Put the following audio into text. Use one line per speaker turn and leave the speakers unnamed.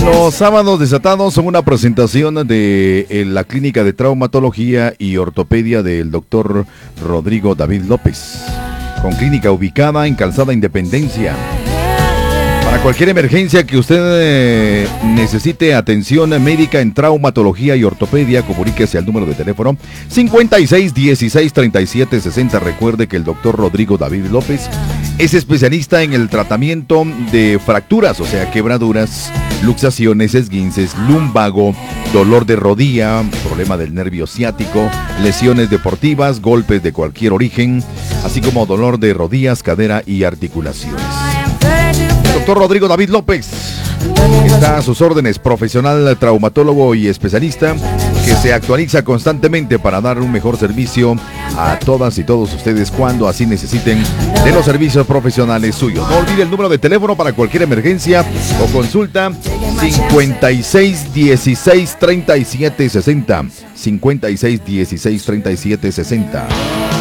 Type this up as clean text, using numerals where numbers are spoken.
Los sábados desatados son una presentación de la Clínica de Traumatología y Ortopedia del Dr. Rodrigo David López, con clínica ubicada en Calzada Independencia. Para cualquier emergencia que usted necesite atención médica en traumatología y ortopedia, comuníquese al número de teléfono 56 16 37 60. Recuerde que el doctor Rodrigo David López es especialista en el tratamiento de fracturas, o sea, quebraduras, luxaciones, esguinces, lumbago, dolor de rodilla, problema del nervio ciático, lesiones deportivas, golpes de cualquier origen, así como dolor de rodillas, cadera y articulaciones. Doctor Rodrigo David López está a sus órdenes, profesional, traumatólogo y especialista que se actualiza constantemente para dar un mejor servicio a todas y todos ustedes cuando así necesiten de los servicios profesionales suyos. No olvide el número de teléfono para cualquier emergencia o consulta: 56 16 37 60. 56 16 37 60.